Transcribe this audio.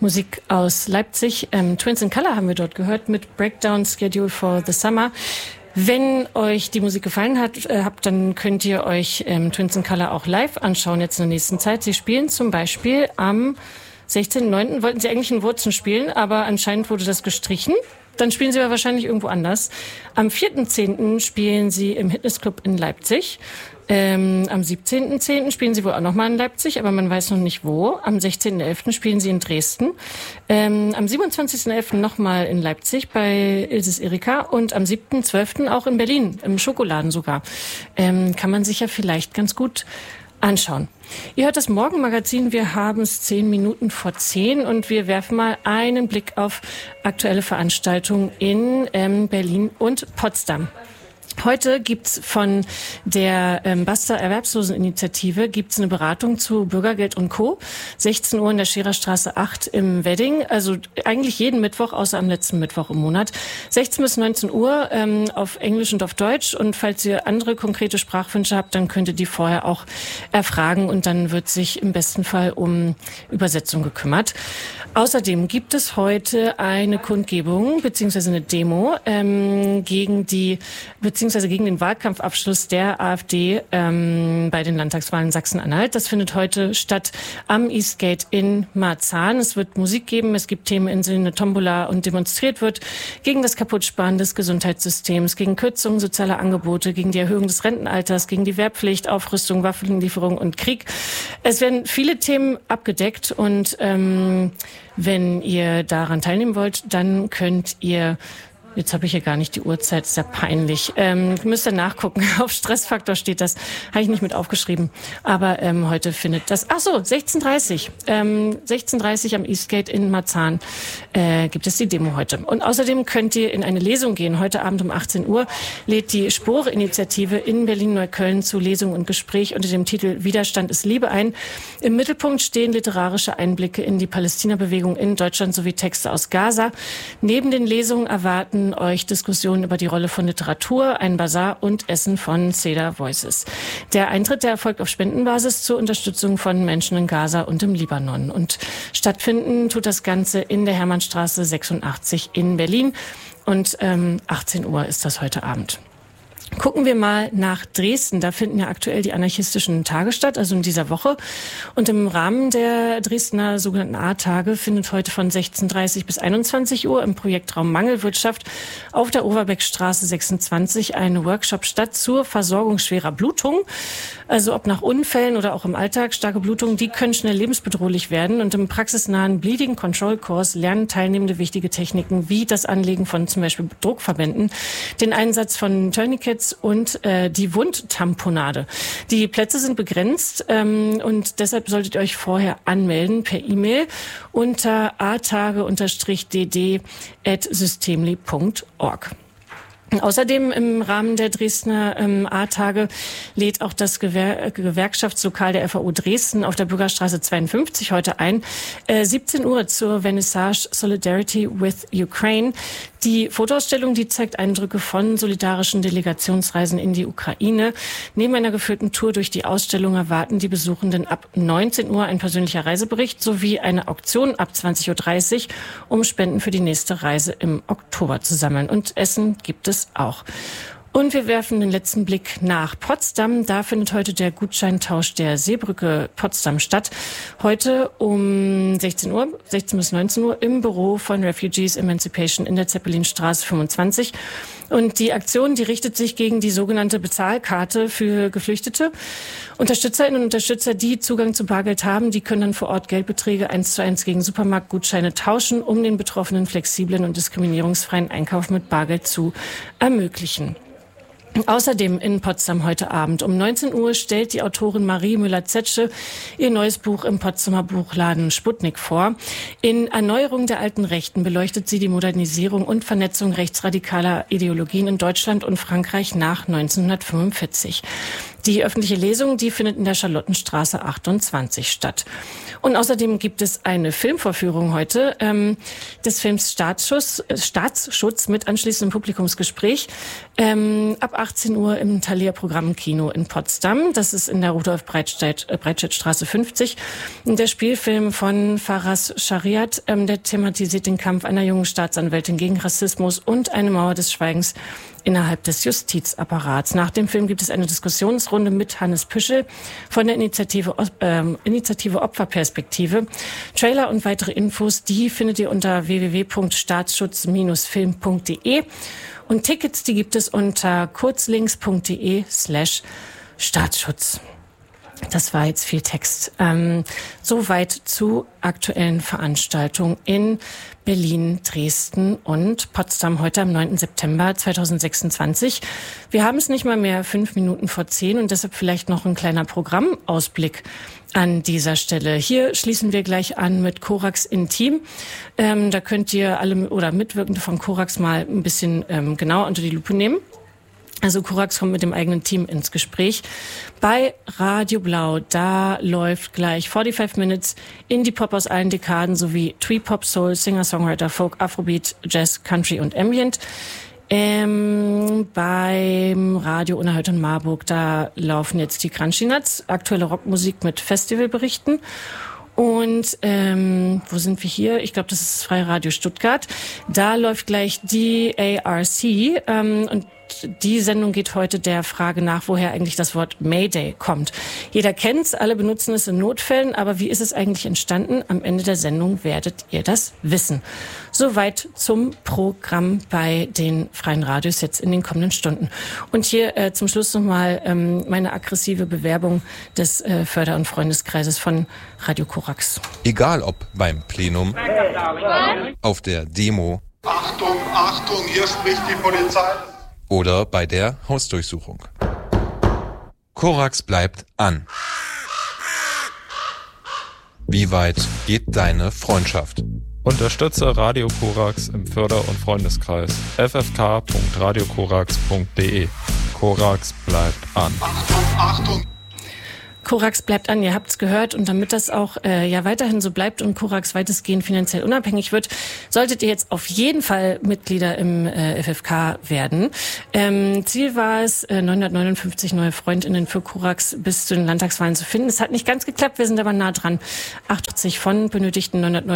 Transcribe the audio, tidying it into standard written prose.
Musik aus Leipzig. Twins in Color haben wir dort gehört mit Breakdown Schedule for the Summer. Wenn euch die Musik gefallen hat, dann könnt ihr euch Twins in Color auch live anschauen jetzt in der nächsten Zeit. Sie spielen zum Beispiel am 16.09. wollten sie eigentlich in Wurzen spielen, aber anscheinend wurde das gestrichen. Dann spielen sie aber wahrscheinlich irgendwo anders. Am 4.10. spielen sie im Fitnessclub in Leipzig. Am 17.10. spielen sie wohl auch nochmal in Leipzig, aber man weiß noch nicht wo. Am 16.11. spielen sie in Dresden. Am 27.11. nochmal in Leipzig bei Ilses Erika und am 7.12. auch in Berlin, im Schokoladen sogar. Kann man sich ja vielleicht ganz gut anschauen. Ihr hört das Morgenmagazin, wir haben es 10 Minuten vor 10 und wir werfen mal einen Blick auf aktuelle Veranstaltungen in Berlin und Potsdam. Heute gibt's von der Basta Erwerbsloseninitiative gibt's eine Beratung zu Bürgergeld und Co. 16 Uhr in der Schererstraße 8 im Wedding. Also eigentlich jeden Mittwoch, außer am letzten Mittwoch im Monat. 16 bis 19 Uhr auf Englisch und auf Deutsch. Und falls ihr andere konkrete Sprachwünsche habt, dann könnt ihr die vorher auch erfragen. Und dann wird sich im besten Fall um Übersetzung gekümmert. Außerdem gibt es heute eine Kundgebung bzw. eine Demo gegen den Wahlkampfabschluss der AfD bei den Landtagswahlen in Sachsen-Anhalt. Das findet heute statt am Eastgate in Marzahn. Es wird Musik geben, es gibt Themeninseln, eine Tombola und demonstriert wird gegen das Kaputtsparen des Gesundheitssystems, gegen Kürzungen sozialer Angebote, gegen die Erhöhung des Rentenalters, gegen die Wehrpflicht, Aufrüstung, Waffenlieferung und Krieg. Es werden viele Themen abgedeckt und wenn ihr daran teilnehmen wollt, dann könnt ihr, jetzt habe ich hier gar nicht die Uhrzeit, ist ja peinlich. Müsst ihr nachgucken, auf Stressfaktor steht das, habe ich nicht mit aufgeschrieben. Aber heute findet das, 16.30 16.30 am Eastgate in Marzahn gibt es die Demo heute. Und außerdem könnt ihr in eine Lesung gehen. Heute Abend um 18 Uhr lädt die Spore-Initiative in Berlin-Neukölln zu Lesung und Gespräch unter dem Titel Widerstand ist Liebe ein. Im Mittelpunkt stehen literarische Einblicke in die Palästina-Bewegung in Deutschland sowie Texte aus Gaza. Neben den Lesungen erwarten euch Diskussionen über die Rolle von Literatur, ein Basar und Essen von Cedar Voices. Der Eintritt, der erfolgt auf Spendenbasis zur Unterstützung von Menschen in Gaza und im Libanon. Und stattfinden tut das Ganze in der Hermannstraße 86 in Berlin. Und 18 Uhr ist das heute Abend. Gucken wir mal nach Dresden. Da finden ja aktuell die anarchistischen Tage statt, also in dieser Woche. Und im Rahmen der Dresdner sogenannten A-Tage findet heute von 16.30 bis 21 Uhr im Projektraum Mangelwirtschaft auf der Overbeckstraße 26 ein Workshop statt zur Versorgung schwerer Blutungen. Also ob nach Unfällen oder auch im Alltag, starke Blutungen, die können schnell lebensbedrohlich werden. Und im praxisnahen Bleeding Control Kurs lernen Teilnehmende wichtige Techniken wie das Anlegen von zum Beispiel Druckverbänden, den Einsatz von Tourniquets und die Wundtamponade. Die Plätze sind begrenzt und deshalb solltet ihr euch vorher anmelden per E-Mail unter atage-dd@systemli.org. Außerdem im Rahmen der Dresdner A-Tage lädt auch das Gewerkschaftslokal der FAU Dresden auf der Bürgerstraße 52 heute ein. 17 Uhr zur Vernissage Solidarity with Ukraine. Die Fotoausstellung, die zeigt Eindrücke von solidarischen Delegationsreisen in die Ukraine. Neben einer geführten Tour durch die Ausstellung erwarten die Besuchenden ab 19 Uhr ein persönlicher Reisebericht sowie eine Auktion ab 20.30 Uhr, um Spenden für die nächste Reise im Oktober zu sammeln. Und Essen gibt es auch. Und wir werfen den letzten Blick nach Potsdam. Da findet heute der Gutscheintausch der Seebrücke Potsdam statt. Heute um 16 bis 19 Uhr im Büro von Refugees Emancipation in der Zeppelinstraße 25. Und die Aktion, die richtet sich gegen die sogenannte Bezahlkarte für Geflüchtete. Unterstützerinnen und Unterstützer, die Zugang zu Bargeld haben, die können dann vor Ort Geldbeträge 1:1 gegen Supermarktgutscheine tauschen, um den Betroffenen flexiblen und diskriminierungsfreien Einkauf mit Bargeld zu ermöglichen. Außerdem in Potsdam heute Abend um 19 Uhr stellt die Autorin Marie Müller-Zetsche ihr neues Buch im Potsdamer Buchladen Sputnik vor. In Erneuerung der alten Rechten beleuchtet sie die Modernisierung und Vernetzung rechtsradikaler Ideologien in Deutschland und Frankreich nach 1945. Die öffentliche Lesung, die findet in der Charlottenstraße 28 statt. Und außerdem gibt es eine Filmvorführung heute des Films Staatsschutz mit anschließendem Publikumsgespräch ab 18 Uhr im Thalia-Programm Kino in Potsdam. Das ist in der Rudolf-Breitscheid-Straße 50. Und der Spielfilm von Faraz Shariat, der thematisiert den Kampf einer jungen Staatsanwältin gegen Rassismus und eine Mauer des Schweigens innerhalb des Justizapparats. Nach dem Film gibt es eine Diskussionsrunde mit Hannes Püschel von der Initiative Opferperspektive. Trailer und weitere Infos, die findet ihr unter www.staatsschutz-film.de. Und Tickets, die gibt es unter kurzlinks.de/Staatsschutz. Das war jetzt viel Text. Soweit zu aktuellen Veranstaltungen in Berlin, Dresden und Potsdam heute am 9. September 2026. Wir haben es nicht mal mehr 5 Minuten vor 10 und deshalb vielleicht noch ein kleiner Programmausblick an dieser Stelle. Hier schließen wir gleich an mit Korax Intim. Da könnt ihr alle oder Mitwirkende von Korax mal ein bisschen genauer unter die Lupe nehmen. Also Korax kommt mit dem eigenen Team ins Gespräch. Bei Radio Blau, da läuft gleich 45 Minutes Indie-Pop aus allen Dekaden sowie Twee-Pop, Soul, Singer-Songwriter, Folk, Afrobeat, Jazz, Country und Ambient. Beim Radio Unerhört in Marburg, da laufen jetzt die Crunchy Nuts, aktuelle Rockmusik mit Festivalberichten. Und wo sind wir hier? Ich glaube, das ist das Freie Radio Stuttgart. Da läuft gleich die ARC und die Sendung geht heute der Frage nach, woher eigentlich das Wort Mayday kommt. Jeder kennt's, alle benutzen es in Notfällen, aber wie ist es eigentlich entstanden? Am Ende der Sendung werdet ihr das wissen. Soweit zum Programm bei den Freien Radios jetzt in den kommenden Stunden. Und hier zum Schluss nochmal meine aggressive Bewerbung des Förder- und Freundeskreises von Radio Korax. Egal ob beim Plenum, auf der Demo, Achtung, Achtung, hier spricht die Polizei. Oder bei der Hausdurchsuchung. Korax bleibt an. Wie weit geht deine Freundschaft? Unterstütze Radio Korax im Förder- und Freundeskreis ffk.radiokorax.de. Korax bleibt an. Achtung, Achtung. Korax bleibt an, ihr habt's gehört, und damit das auch weiterhin so bleibt und Korax weitestgehend finanziell unabhängig wird, solltet ihr jetzt auf jeden Fall Mitglieder im FFK werden. Ziel war es, 959 neue FreundInnen für Korax bis zu den Landtagswahlen zu finden. Es hat nicht ganz geklappt, wir sind aber nah dran. 80 von benötigten 959